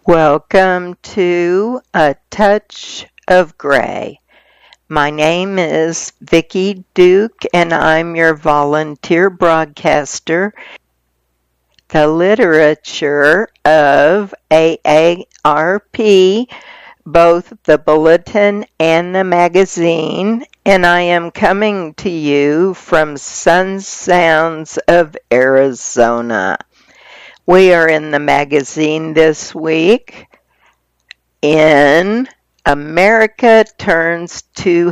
Welcome to A Touch of Gray. My name is Vicki Duke and I'm your volunteer broadcaster. The literature of AARP, both the bulletin and the magazine, and I am coming to you from Sun Sounds of Arizona. We are in the magazine this week in America Turns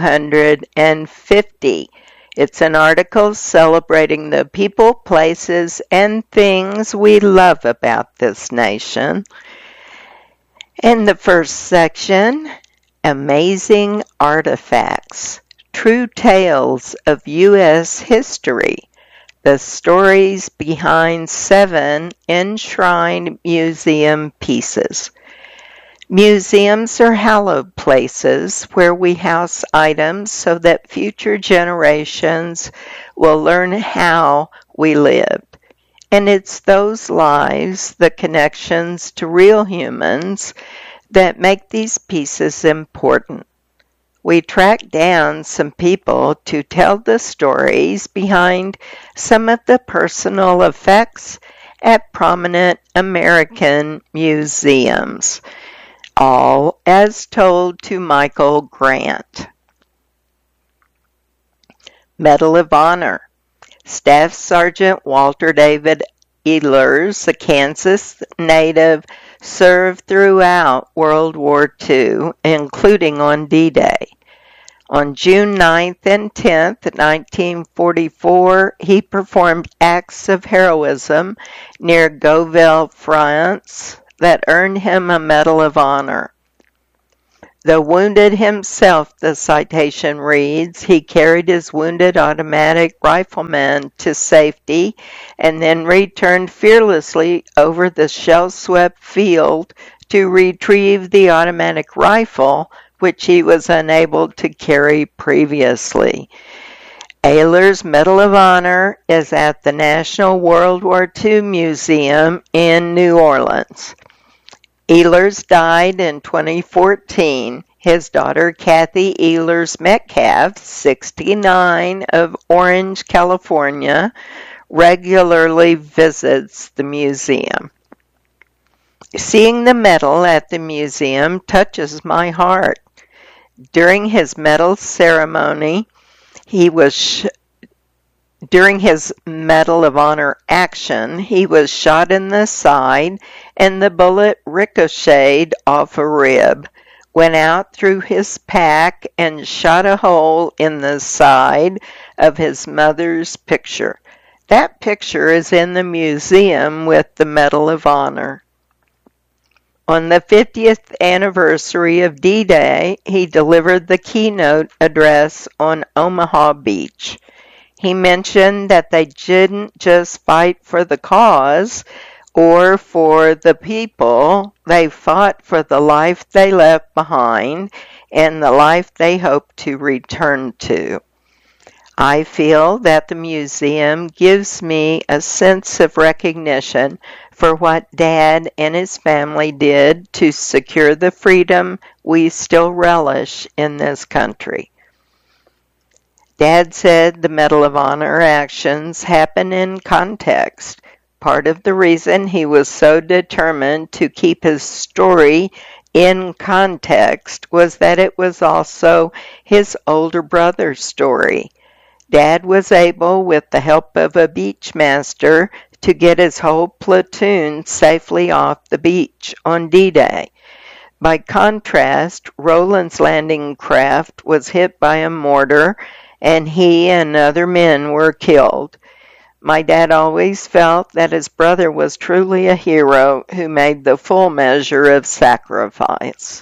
250. It's an article celebrating the people, places, and things we love about this nation. In the first section, Amazing Artifacts, True Tales of U.S. History. The stories behind 7 enshrined museum pieces. Museums are hallowed places where we house items so that future generations will learn how we lived. And it's those lives, the connections to real humans, that make these pieces important. We tracked down some people to tell the stories behind some of the personal effects at prominent American museums, all as told to Michael Grant. Medal of Honor. Staff Sergeant Walter David Ehlers, a Kansas native, served throughout World War II, including on D-Day. On June 9th and 10th, 1944, he performed acts of heroism near Gauville, France, that earned him a Medal of Honor. Though wounded himself, the citation reads, he carried his wounded automatic rifleman to safety and then returned fearlessly over the shell-swept field to retrieve the automatic rifle, which he was unable to carry previously. Ehlers' Medal of Honor is at the National World War II Museum in New Orleans. Ehlers died in 2014. His daughter, Kathy Ehlers Metcalf, 69, of Orange, California, regularly visits the museum. Seeing the medal at the museum touches my heart. During his medal ceremony, During his Medal of Honor action, he was shot in the side and the bullet ricocheted off a rib, went out through his pack and shot a hole in the side of his mother's picture. That picture is in the museum with the Medal of Honor. On the 50th anniversary of D-Day, he delivered the keynote address on Omaha Beach. He mentioned that they didn't just fight for the cause or for the people, they fought for the life they left behind and the life they hope to return to. I feel that the museum gives me a sense of recognition for what Dad and his family did to secure the freedom we still relish in this country. Dad said the Medal of Honor actions happen in context. Part of the reason he was so determined to keep his story in context was that it was also his older brother's story. Dad was able, with the help of a beach master, to get his whole platoon safely off the beach on D-Day. By contrast, Rowland's landing craft was hit by a mortar and he and other men were killed. My dad always felt that his brother was truly a hero who made the full measure of sacrifice.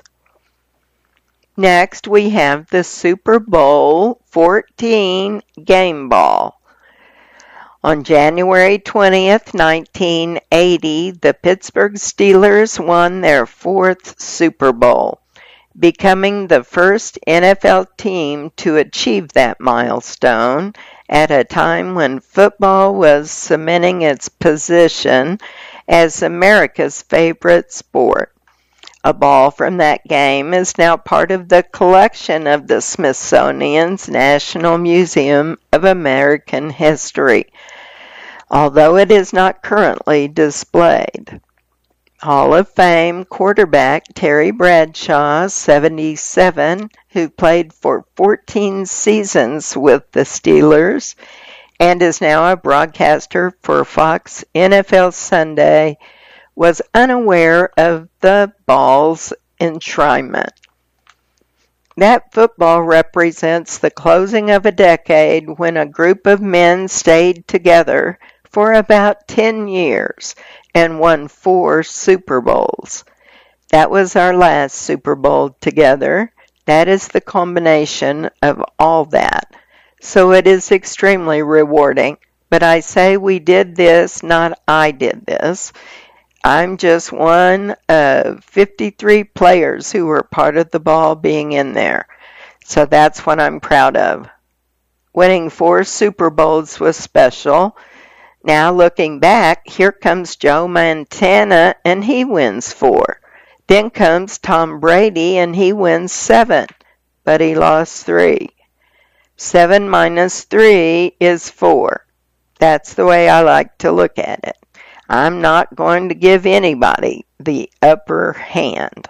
Next, we have the Super Bowl 14 game ball. On January 20th, 1980, the Pittsburgh Steelers won their 4th Super Bowl, becoming the first NFL team to achieve that milestone at a time when football was cementing its position as America's favorite sport. A ball from that game is now part of the collection of the Smithsonian's National Museum of American History, although it is not currently displayed. Hall of Fame quarterback Terry Bradshaw, 77, who played for 14 seasons with the Steelers and is now a broadcaster for Fox NFL Sunday, was unaware of the ball's enshrinement. That football represents the closing of a decade when a group of men stayed together for about 10 years and won 4 Super Bowls. That was our last Super Bowl together. That is the combination of all that. So it is extremely rewarding. But I say we did this, not I did this. I'm just one of 53 players who were part of the ball being in there. So that's what I'm proud of. Winning 4 Super Bowls was special. Now looking back, here comes Joe Montana and he wins 4. Then comes Tom Brady and he wins 7, but he lost 3. 7 minus 3 is 4. That's the way I like to look at it. I'm not going to give anybody the upper hand.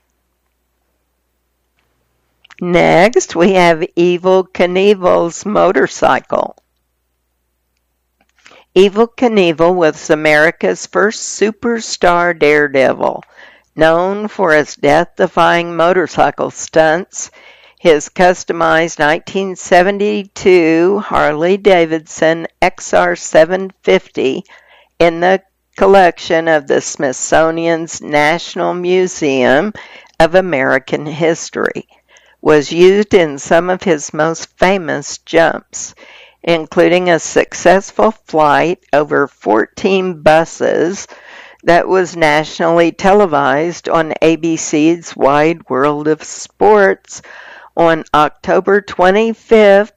Next, we have Evel Knievel's motorcycle. Evel Knievel was America's first superstar daredevil, known for his death-defying motorcycle stunts. His customized 1972 Harley-Davidson XR750 in the collection of the Smithsonian's National Museum of American History was used in some of his most famous jumps, including a successful flight over 14 buses that was nationally televised on ABC's Wide World of Sports on October 25,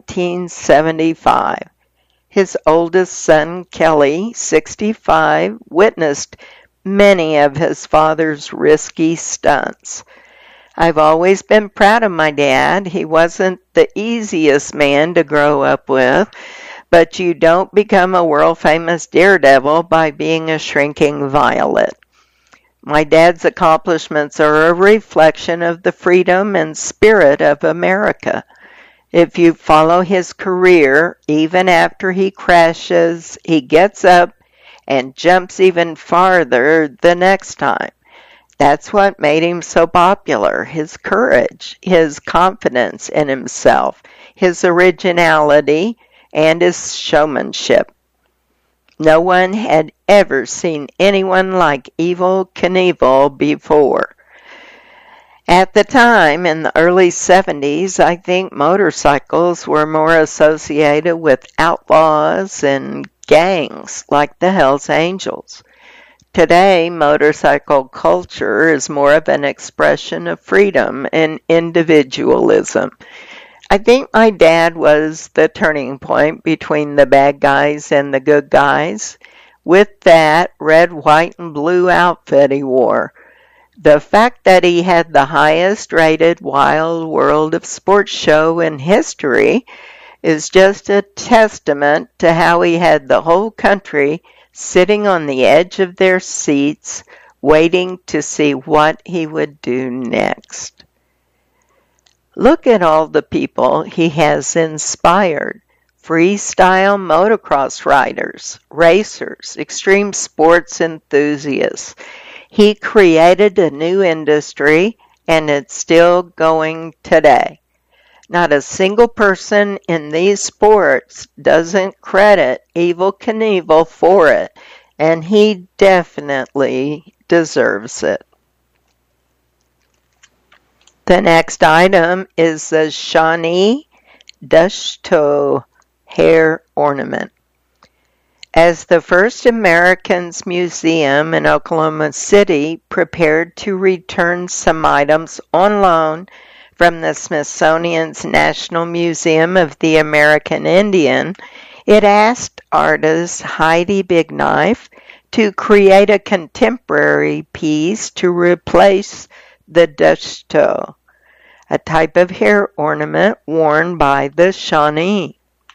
1975. His oldest son, Kelly, 65, witnessed many of his father's risky stunts. I've always been proud of my dad. He wasn't the easiest man to grow up with, but you don't become a world-famous daredevil by being a shrinking violet. My dad's accomplishments are a reflection of the freedom and spirit of America. If you follow his career, even after he crashes, he gets up and jumps even farther the next time. That's what made him so popular, his courage, his confidence in himself, his originality, and his showmanship. No one had ever seen anyone like Evel Knievel before. At the time, in the early 70s, I think motorcycles were more associated with outlaws and gangs like the Hells Angels. Today, motorcycle culture is more of an expression of freedom and individualism. I think my dad was the turning point between the bad guys and the good guys. With that red, white, and blue outfit he wore. The fact that he had the highest rated Wild World of Sports show in history is just a testament to how he had the whole country sitting on the edge of their seats, waiting to see what he would do next. Look at all the people he has inspired. Freestyle motocross riders, racers, extreme sports enthusiasts. He created a new industry, and it's still going today. Not a single person in these sports doesn't credit Evel Knievel for it, and he definitely deserves it. The next item is the Shawnee Dushto hair ornament. As the first Americans Museum in Oklahoma City prepared to return some items on loan from the Smithsonian's National Museum of the American Indian, it asked artist Heidi Bigknife to create a contemporary piece to replace the deshto, a type of hair ornament worn by the Shawnee.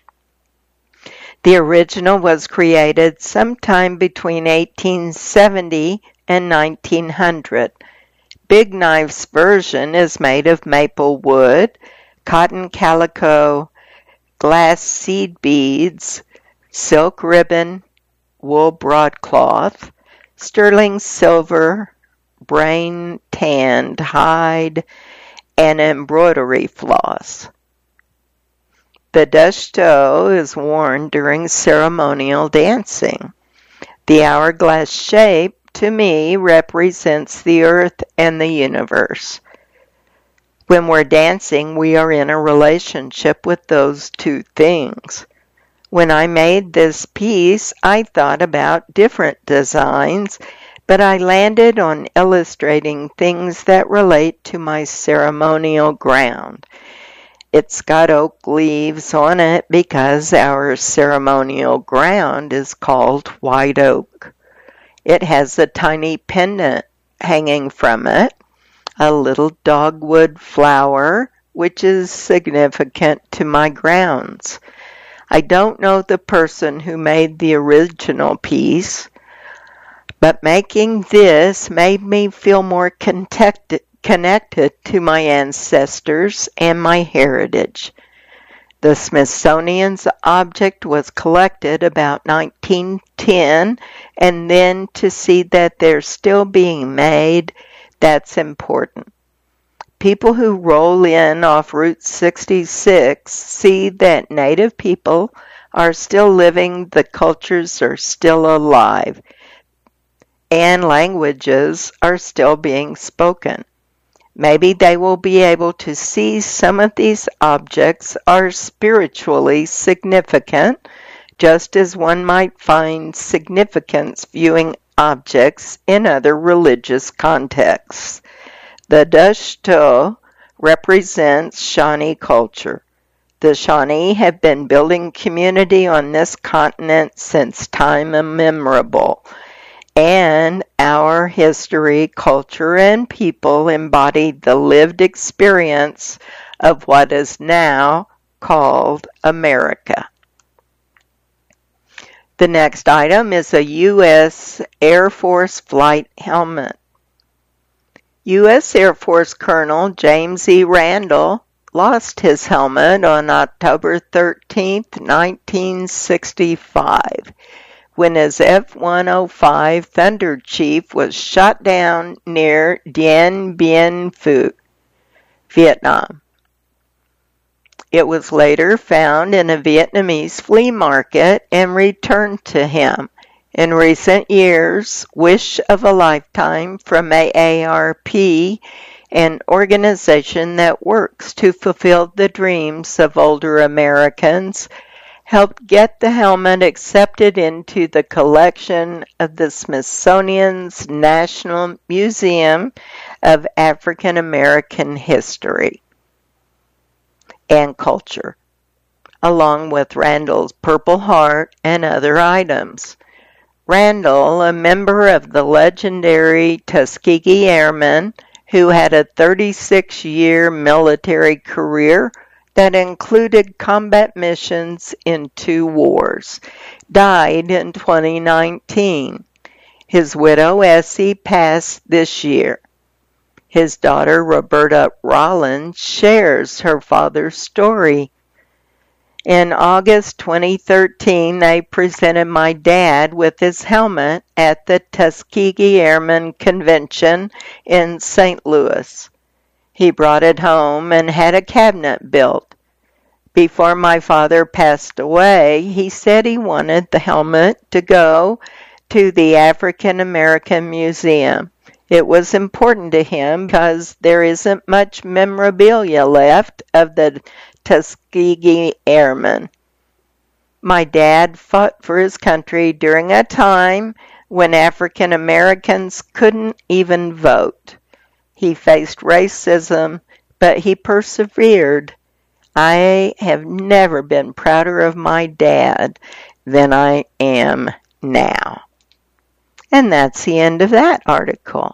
The original was created sometime between 1870 and 1900. Big Knife's version is made of maple wood, cotton calico, glass seed beads, silk ribbon, wool broadcloth, sterling silver, brain tanned hide, and embroidery floss. The deshto is worn during ceremonial dancing. The hourglass shape, to me, represents the earth and the universe. When we're dancing, we are in a relationship with those two things. When I made this piece, I thought about different designs, but I landed on illustrating things that relate to my ceremonial ground. It's got oak leaves on it because our ceremonial ground is called white oak. It has a tiny pendant hanging from it, a little dogwood flower, which is significant to my grounds. I don't know the person who made the original piece, but making this made me feel more connected to my ancestors and my heritage. The Smithsonian's object was collected about 1910, and then to see that they're still being made, that's important. People who roll in off Route 66 see that Native people are still living, the cultures are still alive, and languages are still being spoken. Maybe they will be able to see some of these objects are spiritually significant, just as one might find significance viewing objects in other religious contexts. The deshto represents Shawnee culture. The Shawnee have been building community on this continent since time immemorial, and our history, culture, and people embodied the lived experience of what is now called America. The next item is a U.S. Air Force flight helmet. U.S. Air Force Colonel James E. Randall lost his helmet on October 13, 1965, when his F-105 Thunder Chief was shot down near Dien Bien Phu, Vietnam. It was later found in a Vietnamese flea market and returned to him. In recent years, Wish of a Lifetime from AARP, an organization that works to fulfill the dreams of older Americans, helped get the helmet accepted into the collection of the Smithsonian's National Museum of African American History and Culture, along with Randall's Purple Heart and other items. Randall, a member of the legendary Tuskegee Airmen, who had a 36-year military career that included combat missions in 2 wars, died in 2019. His widow, Essie, passed this year. His daughter, Roberta Rollins, shares her father's story. In August 2013, they presented my dad with his helmet at the Tuskegee Airmen Convention in St. Louis. He brought it home and had a cabinet built. Before my father passed away, he said he wanted the helmet to go to the African American Museum. It was important to him because there isn't much memorabilia left of the Tuskegee Airmen. My dad fought for his country during a time when African Americans couldn't even vote. He faced racism, but he persevered. I have never been prouder of my dad than I am now. And that's the end of that article.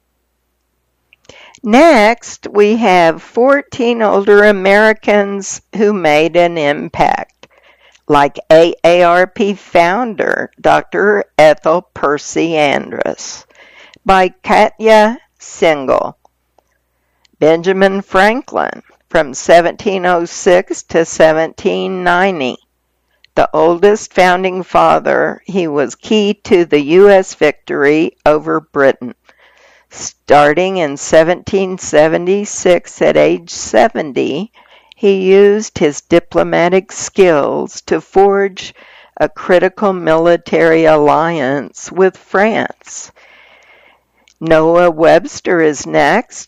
Next, we have 14 older Americans who made an impact, like AARP founder Dr. Ethel Percy Andrus, by Katja Singal. Benjamin Franklin, from 1706 to 1790. The oldest founding father, he was key to the U.S. victory over Britain. Starting in 1776 at age 70, he used his diplomatic skills to forge a critical military alliance with France. Noah Webster is next,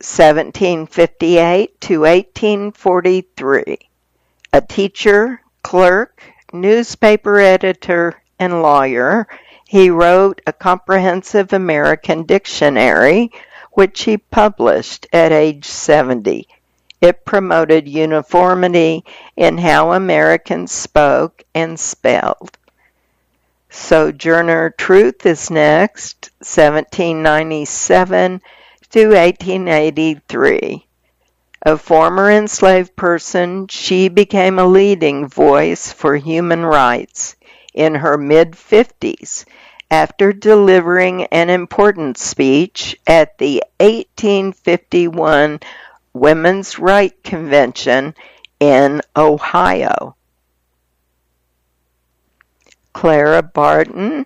1758 to 1843. A teacher, clerk, newspaper editor, and lawyer, he wrote a comprehensive American dictionary, which he published at age 70. It promoted uniformity in how Americans spoke and spelled. Sojourner Truth is next, 1797 to 1883. A former enslaved person, she became a leading voice for human rights in her mid-50s after delivering an important speech at the 1851 Women's Rights Convention in Ohio. Clara Barton,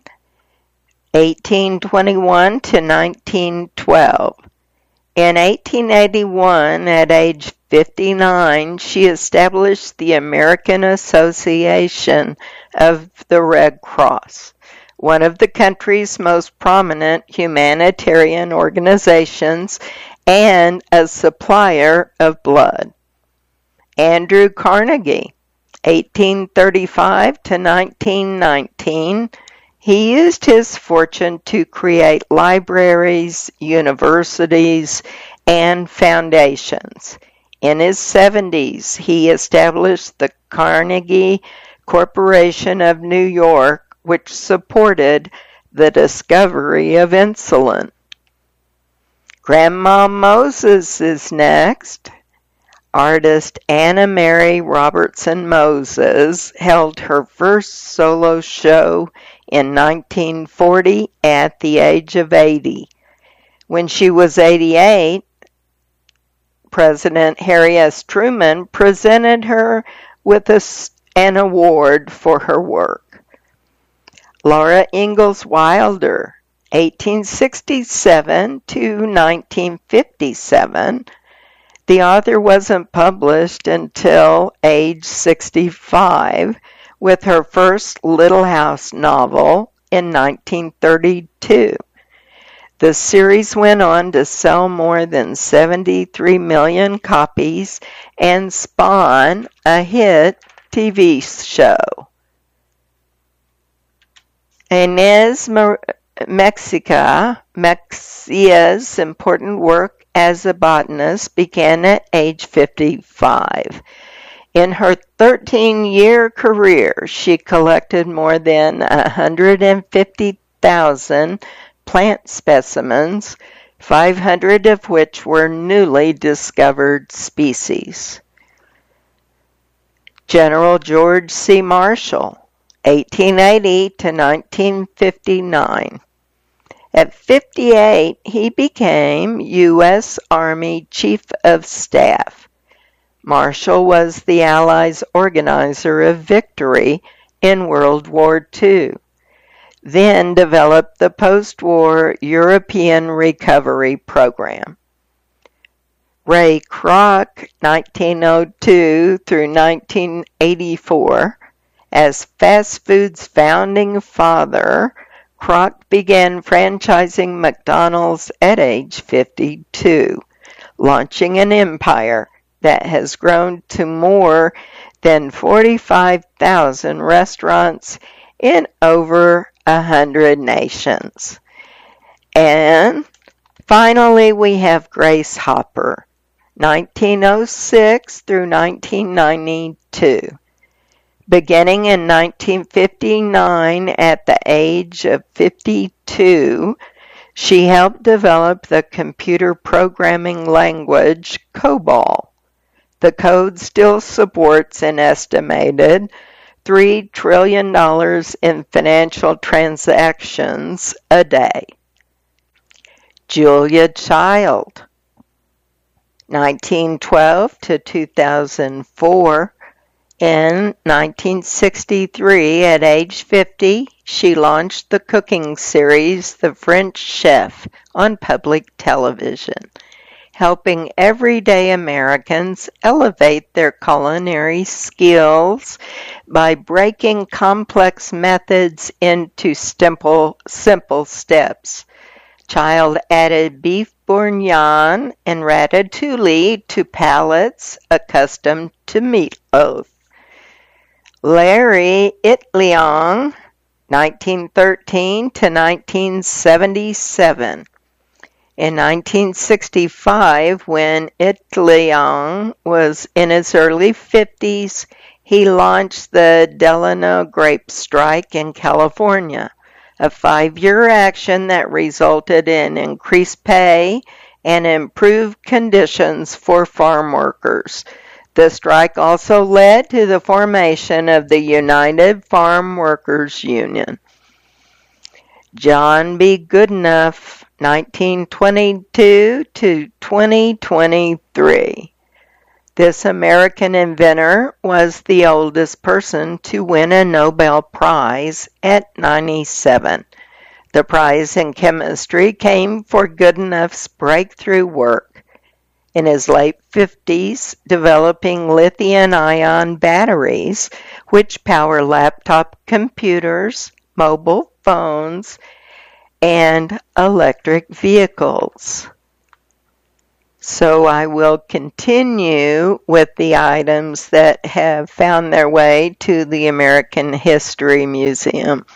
1821 to 1912. In 1881, at age 59, she established the American Association of the Red Cross, one of the country's most prominent humanitarian organizations and a supplier of blood. Andrew Carnegie, 1835 to 1919, he used his fortune to create libraries, universities, and foundations. In his 70s, he established the Carnegie Corporation of New York, which supported the discovery of insulin. Grandma Moses is next. Artist Anna Mary Robertson Moses held her first solo show in 1940 at the age of 80. When she was 88, President Harry S. Truman presented her with an award for her work. Laura Ingalls Wilder, 1867 to 1957. The author wasn't published until age 65, with her first Little House novel in 1932. The series went on to sell more than 73 million copies and spawn a hit TV show. Inez Mexia's important work as a botanist began at age 55. In her 13-year career, she collected more than 150,000 plant specimens, 500 of which were newly discovered species. General George C. Marshall, 1880 to 1959. At 58, he became U.S. Army Chief of Staff. Marshall was the Allies' organizer of victory in World War II, then developed the post-war European Recovery Program. Ray Kroc, 1902 through 1984, as fast food's founding father, Kroc began franchising McDonald's at age 52, launching an empire that has grown to more than 45,000 restaurants in over 100 nations. And finally, we have Grace Hopper, 1906 through 1992. Beginning in 1959 at the age of 52, she helped develop the computer programming language COBOL. The code still supports an estimated $3 trillion in financial transactions a day. Julia Child, 1912 to 2004. In 1963, at age 50, she launched the cooking series The French Chef on public television, helping everyday Americans elevate their culinary skills by breaking complex methods into simple steps. Child added beef bourguignon and ratatouille to palates accustomed to meatloaf. Larry Itliong, 1913 to 1977. In 1965, when Itliong was in his early 50s, he launched the Delano grape strike in California, a 5-year action that resulted in increased pay and improved conditions for farm workers. The strike also led to the formation of the United Farm Workers Union. John B. Goodenough, 1922 to 2023. This American inventor was the oldest person to win a Nobel Prize at 97. The prize in chemistry came for Goodenough's breakthrough work in his late 50s, developing lithium-ion batteries, which power laptop computers, mobile phones, and electric vehicles. So I will continue with the items that have found their way to the American History Museum.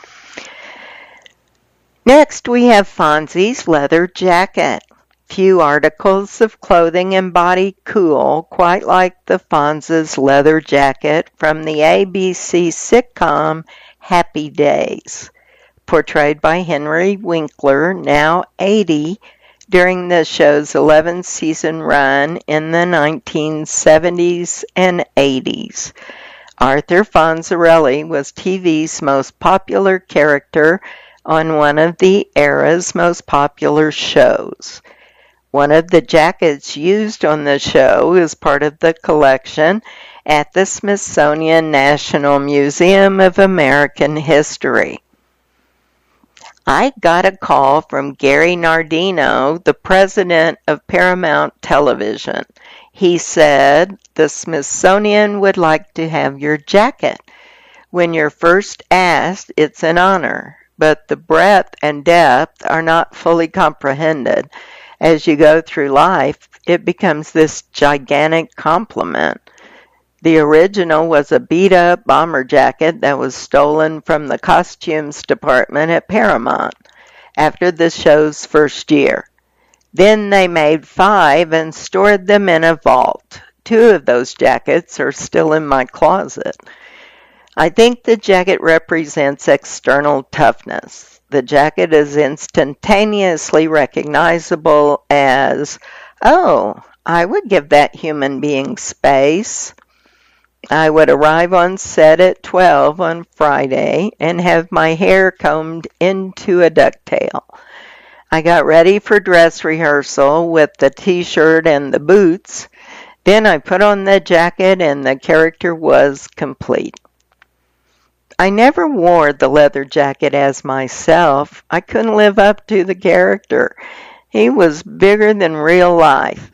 Next, we have Fonzie's leather jacket. Few articles of clothing embody cool quite like the Fonz's leather jacket from the ABC sitcom Happy Days, portrayed by Henry Winkler, now 80, during the show's 11-season run in the 1970s and 80s. Arthur Fonzarelli was TV's most popular character on one of the era's most popular shows. One of the jackets used on the show is part of the collection at the Smithsonian National Museum of American History. I got a call from Gary Nardino, the president of Paramount Television. He said, "The Smithsonian would like to have your jacket. When you're first asked, it's an honor, but the breadth and depth are not fully comprehended. As you go through life, it becomes this gigantic compliment." The original was a beat-up bomber jacket that was stolen from the costumes department at Paramount after the show's first year. Then they made 5 and stored them in a vault. 2 of those jackets are still in my closet. I think the jacket represents external toughness. The jacket is instantaneously recognizable as, "Oh, I would give that human being space." I would arrive on set at 12 on Friday and have my hair combed into a ducktail. I got ready for dress rehearsal with the t-shirt and the boots. Then I put on the jacket and the character was complete. I never wore the leather jacket as myself. I couldn't live up to the character. He was bigger than real life.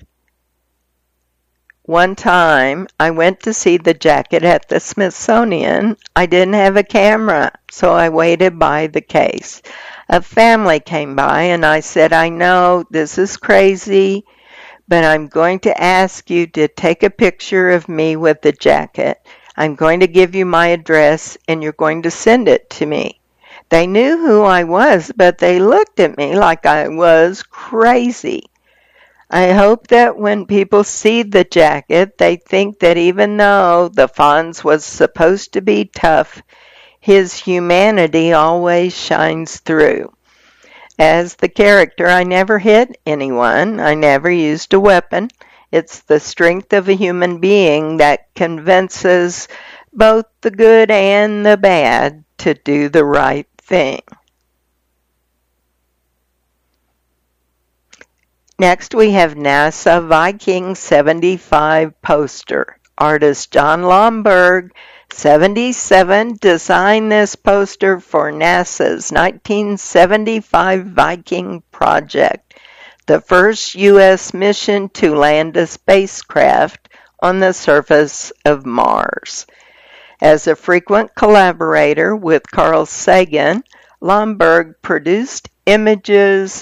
One time, I went to see the jacket at the Smithsonian. I didn't have a camera, so I waited by the case. A family came by and I said, "I know this is crazy, but I'm going to ask you to take a picture of me with the jacket. I'm going to give you my address and you're going to send it to me." They knew who I was, but they looked at me like I was crazy. I hope that when people see the jacket, they think that even though the Fonz was supposed to be tough, his humanity always shines through. As the character, I never hit anyone. I never used a weapon. It's the strength of a human being that convinces both the good and the bad to do the right thing. Next, we have NASA Viking 75 poster. Artist John Lomberg, 77, designed this poster for NASA's 1975 Viking project, the first U.S. mission to land a spacecraft on the surface of Mars. As a frequent collaborator with Carl Sagan, Lomberg produced images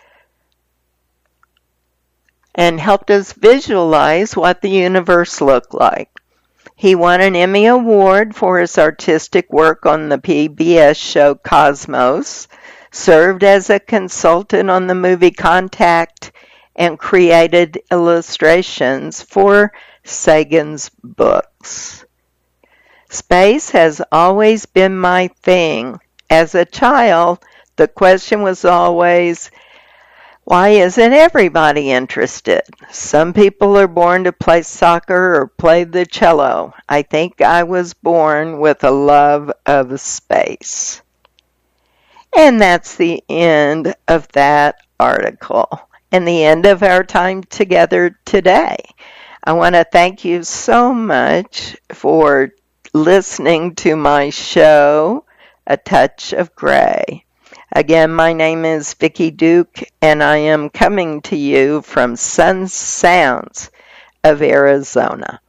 and helped us visualize what the universe looked like. He won an Emmy Award for his artistic work on the PBS show Cosmos, served as a consultant on the movie Contact, and created illustrations for Sagan's books. Space has always been my thing. As a child, the question was always, why isn't everybody interested? Some people are born to play soccer or play the cello. I think I was born with a love of space. And that's the end of that article and the end of our time together today. I want to thank you so much for listening to my show, A Touch of Gray. Again, my name is Vicki Duke, and I am coming to you from Sun Sounds of Arizona.